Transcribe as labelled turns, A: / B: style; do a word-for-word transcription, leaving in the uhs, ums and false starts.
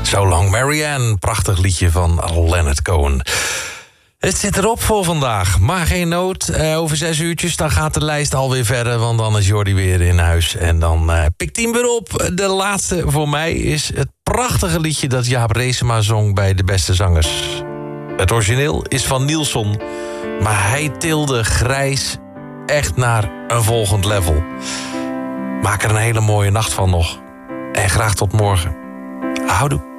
A: So Long Marianne, prachtig liedje van Leonard Cohen. Het zit erop voor vandaag, maar geen nood. Uh, over zes uurtjes, dan gaat de lijst alweer verder... want dan is Jordi weer in huis en dan uh, pikt hij hem weer op. De laatste voor mij is het prachtige liedje... dat Jaap Reesema zong bij De Beste Zangers. Het origineel is van Nielsen... maar hij tilde Grijs echt naar een volgend level. Maak er een hele mooie nacht van nog. En graag tot morgen. Houdoe.